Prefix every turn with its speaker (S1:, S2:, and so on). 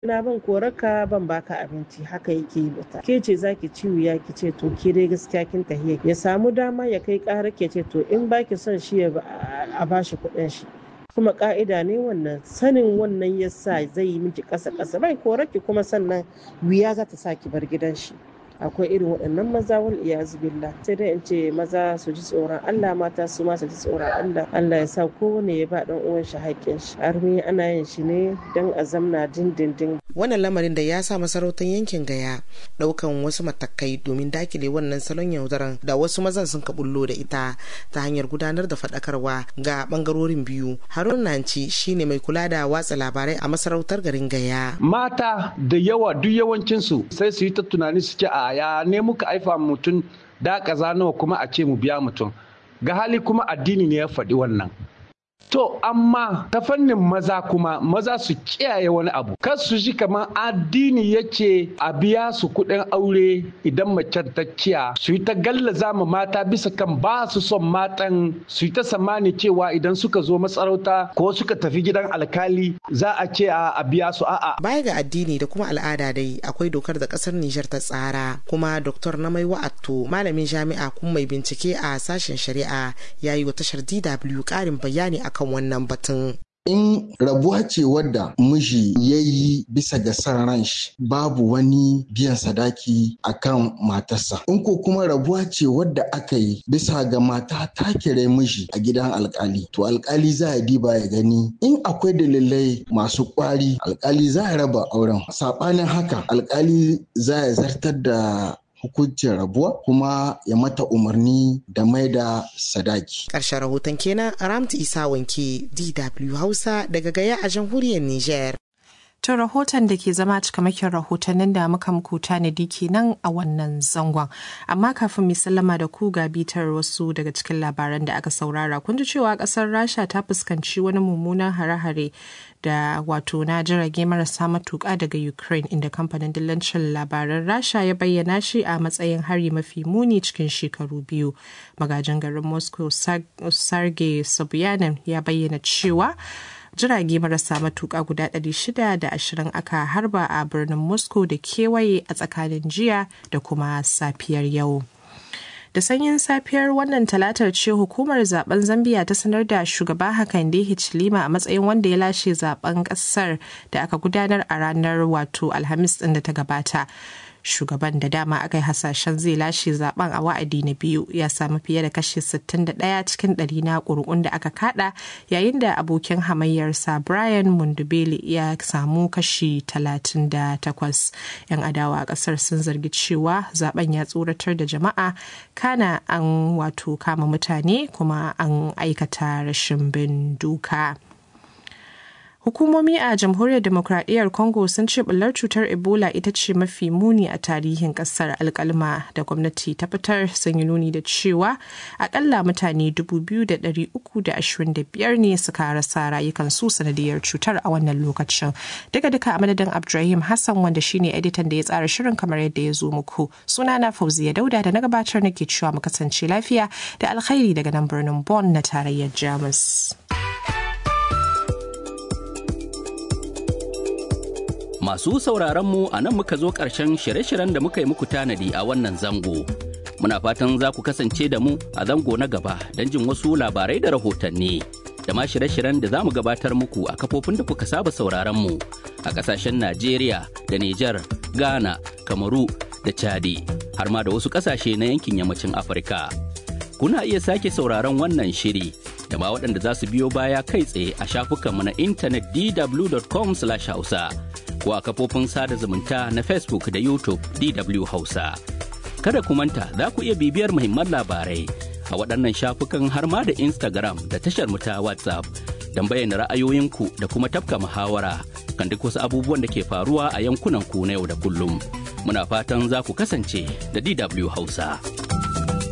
S1: na ban koraka ban baka abinci, haka yake yi mata. Ke ce zaki ci wuya ki ce to ke dai gaskiya kin tahiya, ya samu dama ya kai ƙara ke ce to in baki son shi a bashi kuɗin shi. Kuma ka'ida ne wannan, sanin wannan yasa zai yi miki ƙasa bai koraki kuma sannan wuya za ta sa ki bar gidan shi. Akwai irin waɗannan maza wal iyazu billah. Sai dai in ce maza su ji tsoron Allah, mata su ma su ji tsoron Allah. Allah ya sa kowane ya ba ɗan uwan shi haƙƙin shi. Armi ana yin shi ne don a zamna dindindin.
S2: Wannan lamarin da ya sa masarautar yankin Gaya ɗaukan wasu matakai domin dakile wannan salon yaudaran da wasu mazan sun kabullo da ita ta hanyar gudanar da faɗakarwa ga ɓangarorin biyu. Harun Nanci shine mai kula da watsa labarai a masarautar garin Gaya.
S3: Mata da yawa duk yawancinsu sai su yi ta tunani su ce a ya ne muka haifa mutum da kaza nawa kuma a ce mu biya mutum, ga hali kuma addini ne ya faɗi wannan. To amma ta fannin maza kuma maza su kiyaye wani abu, kar su ji kamar addini yace a biya su kuɗin aure idan mace ta ciya, su yi ta gallaza ma mata bisa kan ba su son matan, su yi ta samani cewa idan suka zo masarauta ko suka tafi gidan alkali za a ce a biya su. A'a.
S2: Baya ga addini da kuma al'ada dai akwai dokar da kasar Nijar ta tsara, kuma Dr. Namai Wa'atto malamin jami'a kuma mai bincike a sashen shari'a ya yi wa tashar DW ƙarin bayani akan wannan batun.
S4: In rabuwa ce wadda miji ya yi bisa ga san ran shi, babu wani biyan sadaki akan matarsa. In ko kuma rabuwa ce wadda aka yi bisa ga mata ta kire miji a gidan alkali, to alkali za a diba ya gani in akwai dalilai masu kwari, alkali za a raba auren. Saɓanin haka alkali za ya zartar da hukuncin rabuwa kuma ya mata umarni da mai da sadaki.
S2: Ƙarshen rahoton kenan. Ramtu Isa Wanke, DW Hausa daga Gaya a jamhuriyar Nijar.
S5: To rahoton da ke zama cikamakin rahotannin da muka muku tanadi kenan a wannan zangon. Amma kafin mu sallama da ku ga bitar wasu daga cikin labaran da aka saurara. Kun ji cewa kasar Rasha ta fuskanci wani mummunan hare-hare da wato na jirage marasa matuƙa daga Ukraine, inda kamfanin dillancin labaran Rasha ya bayyana shi a matsayin hari mafi muni cikin shekaru biyu. Magajin garin Moscow Sergei Sobyanin ya bayyana cewa jirage marasa matuƙa guda 620 aka harba a birnin Moscow da kewaye a tsakanin jiya da kuma safiyar yau. Da sanyin safiyar wannan talatar ce hukumar zaben Zambia ta sanar da shugaba Hakainde Hichilema a matsayin wanda ya lashe zaben kasar da aka gudanar a ranar wato Alhamis din da ta gabata. Shugaban da dama aka yi hasashen zai lashe zaben a wa'adi na biyu ya samu fiye da kashi 61 cikin 100 na ƙuri'un da aka kada, yayin da abokin hamayyarsa Brian Mundubele ya samu kashi 38. 'Yan adawa a ƙasar sun zargi cewa zaben ya tsoratar da jama'a, kana an wato kama mutane kuma an aikata rashin bin doka. Hukumomi a Jamhuriyar Demokradiyyar Congo sun ce bullar cutar Ebola ita ce mafi muni a tarihin kasar. Alkalma da gwamnati ta fitar sun yi nuni da cewa akalla mutane 2,325 ne suka rasa rayukansu sanadiyar cutar a wannan lokacin. Duka a madadin Abdurrahim Hassan wanda shine editan da ya tsara shirin kamar yadda ya zo muku. Sunana Fauziya Dauda da na gabatar nake cewa mu kasance lafiya da alkhairi daga nan birnin Bonn na tarayyar Jamus.
S6: Masu sauraronmu a nan muka zo ƙarshen shirye-shiryen da muka yi muku tanadi a wannan zango. Muna fatan za ku kasance da mu a zango na gaba don jin wasu labarai da rahotanni. Da ma shirye-shiryen da za mu gabatar muku a kafofin da kuka saba sauraronmu a ƙasashen Najeriya da Nijar, Ghana, Kamaru da Chadi, har ma da wasu ƙasashe na yankin yammacin Afirka. Kuna iya sake sauraron wannan shiri da ma waɗanda za su biyo baya kai tsaye a shafukanmu na intanet dw.com/hausa. ko a kafofin sada zumunta na Facebook da YouTube DW Hausa. Kada ku manta za ku iya bibiyar muhimman labarai a waɗannan shafukan har ma da Instagram da tashar mu ta WhatsApp don bayyana ra'ayoyinku da kuma tafka muhawara kan duk wasu abubuwan da ke faruwa a yankunan ku na yau da kullum. Muna fatan za ku kasance da DW Hausa.